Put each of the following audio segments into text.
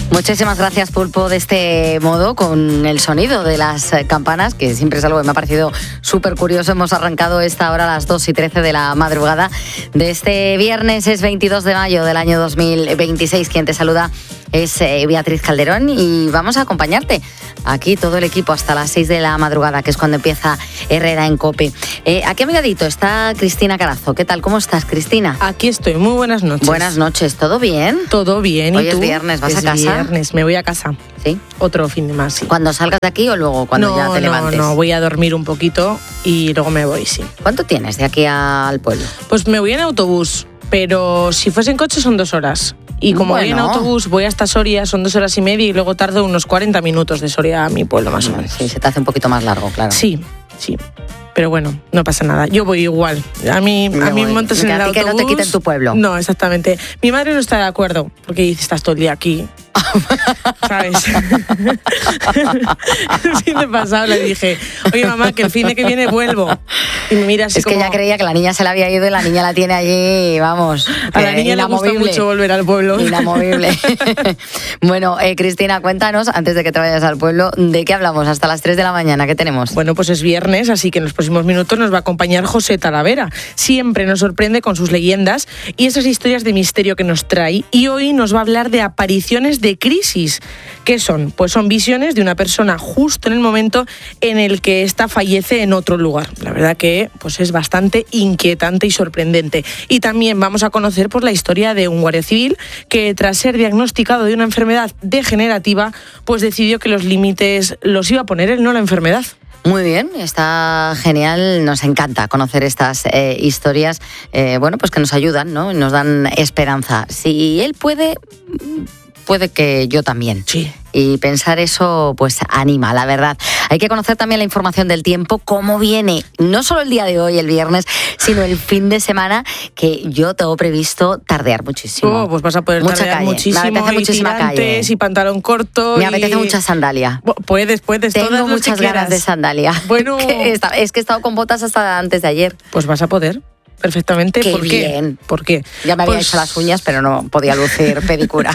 Muchísimas gracias, Pulpo. De este modo, con el sonido de las campanas, que siempre es algo que me ha parecido súper curioso, hemos arrancado esta hora a las 2:13 de la madrugada de este viernes. Es 22 de mayo del año 2026. Quien te saluda es Beatriz Calderón y vamos a acompañarte aquí todo el equipo hasta las 6 de la madrugada, que es cuando empieza Herrera en COPE. Aquí a mi ladito está Cristina Carazo. ¿Qué tal? ¿Cómo estás, Cristina? Aquí estoy. Muy buenas noches. Buenas noches. ¿Todo bien? Todo bien. Hoy ¿Y tú? es viernes. ¿Vas a casa? Viernes. Me voy a casa. ¿Sí? Otro fin de más, sí. ¿Cuando salgas de aquí o luego cuando ya te levantes? No, voy a dormir un poquito y luego me voy, sí. ¿Cuánto tienes de aquí al pueblo? Pues me voy en autobús, pero si fuese en coche son 2 horas. Y como voy en autobús, voy hasta Soria, son 2 horas y media y luego tardo unos 40 minutos de Soria a mi pueblo, más o menos. Sí, se te hace un poquito más largo, claro. Sí. Pero bueno, no pasa nada. Yo voy igual. A mí montas en el autobús. Que no te quiten tu pueblo. No, exactamente. Mi madre no está de acuerdo porque dice, estás todo el día aquí. ¿Sabes? El fin de pasado le dije, oye mamá, que el fin de que viene vuelvo. Y me mira así es que ella creía que la niña se la había ido y la niña la tiene allí, vamos. A la niña le gusta mucho volver al pueblo. Inamovible. Bueno, Cristina, cuéntanos, antes de que te vayas al pueblo, ¿de qué hablamos hasta las 3 de la mañana? ¿Qué tenemos? Bueno, pues es viernes, así que en los próximos minutos nos va a acompañar José Talavera. Siempre nos sorprende con sus leyendas y esas historias de misterio que nos trae. Y hoy nos va a hablar de apariciones de crisis. ¿Qué son? Pues son visiones de una persona justo en el momento en el que ésta fallece en otro lugar. La verdad que pues es bastante inquietante y sorprendente. Y también vamos a conocer pues la historia de un guardia civil que tras ser diagnosticado de una enfermedad degenerativa, pues decidió que los límites los iba a poner él, no la enfermedad. Muy bien, está genial, nos encanta conocer estas historias, pues que nos ayudan, ¿no? Nos dan esperanza. Si él puede que yo también. Sí. Y pensar eso, pues anima, la verdad. Hay que conocer también la información del tiempo, cómo viene, no solo el día de hoy, el viernes, sino el fin de semana, que yo tengo previsto tardear muchísimo. Pues vas a poder tardear muchísimo. Me apetece muchísima calle. Y pantalón corto. Me apetece mucha sandalia. Puedes. Tengo muchas ganas de sandalia. Bueno. Es que he estado con botas hasta antes de ayer. Pues vas a poder. Perfectamente. Qué ¿Por bien. qué? ¿Por qué? Ya me había hecho las uñas, pero no podía lucir pedicura.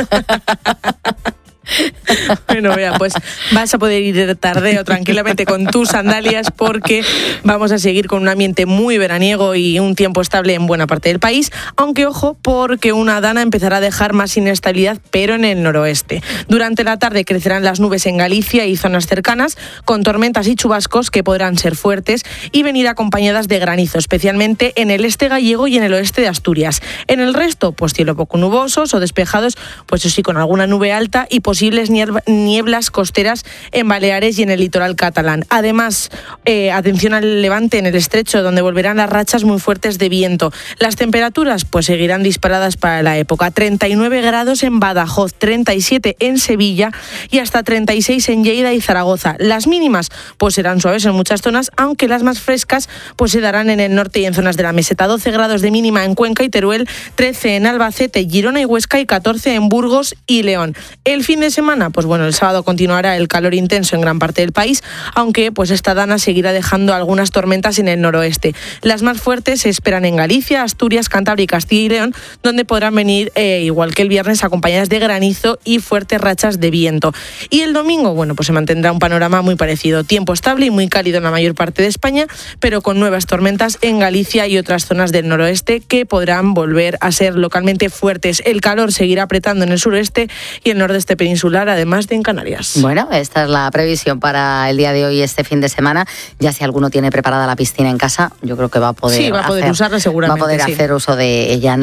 Bueno, vea, pues vas a poder ir de tardeo tranquilamente con tus sandalias porque vamos a seguir con un ambiente muy veraniego y un tiempo estable en buena parte del país, aunque ojo, porque una dana empezará a dejar más inestabilidad, pero en el noroeste. Durante la tarde crecerán las nubes en Galicia y zonas cercanas, con tormentas y chubascos que podrán ser fuertes y venir acompañadas de granizo, especialmente en el este gallego y en el oeste de Asturias. En el resto, pues cielo poco nubosos o despejados, pues eso sí, con alguna nube alta y posibles nieblas costeras en Baleares y en el litoral catalán. Además, atención al levante en el estrecho, donde volverán las rachas muy fuertes de viento. Las temperaturas pues seguirán disparadas para la época. 39 grados en Badajoz, 37 en Sevilla y hasta 36 en Lleida y Zaragoza. Las mínimas pues serán suaves en muchas zonas, aunque las más frescas pues se darán en el norte y en zonas de la meseta. 12 grados de mínima en Cuenca y Teruel, 13 en Albacete, Girona y Huesca y 14 en Burgos y León. El fin de semana, pues bueno, el sábado continuará el calor intenso en gran parte del país, aunque pues esta dana seguirá dejando algunas tormentas en el noroeste. Las más fuertes se esperan en Galicia, Asturias, Cantabria y Castilla y León, donde podrán venir, igual que el viernes, acompañadas de granizo y fuertes rachas de viento. Y el domingo, bueno, pues se mantendrá un panorama muy parecido. Tiempo estable y muy cálido en la mayor parte de España, pero con nuevas tormentas en Galicia y otras zonas del noroeste que podrán volver a ser localmente fuertes. El calor seguirá apretando en el suroeste y el nordeste peninsular, además de en Canarias. Bueno, esta es la previsión para el día de hoy, este fin de semana. Ya si alguno tiene preparada la piscina en casa, yo creo que va a poder usarla seguramente. Va a poder hacer uso de ella.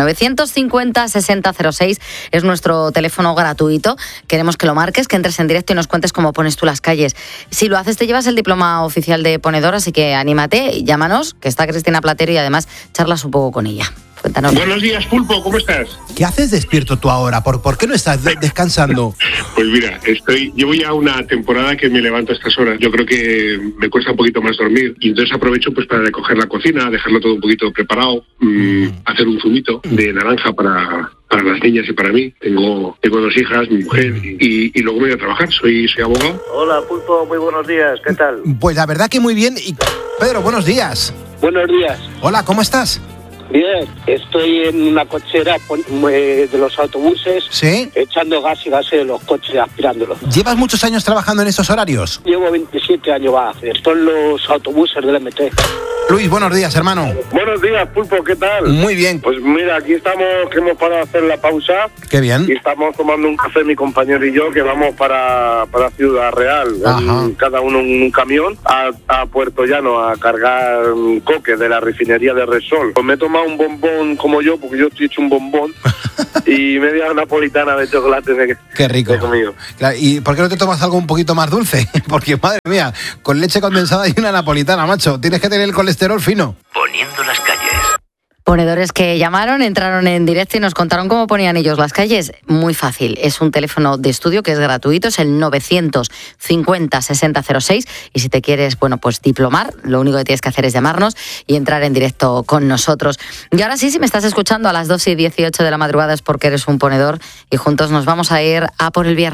950-6006 es nuestro teléfono gratuito. Queremos que lo marques, que entres en directo y nos cuentes cómo pones tú las calles. Si lo haces, te llevas el diploma oficial de ponedor, así que anímate, llámanos, que está Cristina Platero y además charlas un poco con ella. Cuéntanos. Buenos días, Pulpo, ¿cómo estás? ¿Qué haces despierto tú ahora? ¿Por qué no estás descansando? Pues mira, llevo ya una temporada que me levanto a estas horas. Yo creo que me cuesta un poquito más dormir y entonces aprovecho pues para recoger la cocina, dejarlo todo un poquito preparado, hacer un zumito de naranja para las niñas y para mí. Tengo 2 hijas, mi mujer y luego me voy a trabajar. Soy abogado. Hola, Pulpo, muy buenos días. ¿Qué tal? Pues la verdad que muy bien. Y Pedro, buenos días. Buenos días. Hola, ¿cómo estás? Bien, estoy en una cochera de los autobuses, ¿Sí? echando gas y gases de los coches, aspirándolos. ¿Llevas muchos años trabajando en esos horarios? Llevo 27 años va a hacer. Son los autobuses del MT. Luis, buenos días, hermano. Buenos días, Pulpo, ¿qué tal? Muy bien. Pues mira, aquí estamos, que hemos parado a hacer la pausa Qué bien. y estamos tomando un café, mi compañero y yo, que vamos para Ciudad Real, cada uno en un camión, a Puerto Llano, a cargar coque de la refinería de Repsol. Pues me he tomado un bombón como yo, porque yo estoy hecho un bombón, y media napolitana de chocolate. Qué rico. he comido. Claro, ¿y por qué no te tomas algo un poquito más dulce? Porque, madre mía, con leche condensada y una napolitana, macho. Tienes que tener el colesterol fino. Poniendo las calles. Ponedores que llamaron, entraron en directo y nos contaron cómo ponían ellos las calles. Muy fácil, es un teléfono de estudio que es gratuito, es el 950-6006 y si te quieres, pues diplomar, lo único que tienes que hacer es llamarnos y entrar en directo con nosotros. Y ahora sí, si me estás escuchando a las 2:18 de la madrugada es porque eres un ponedor y juntos nos vamos a ir a por el viernes.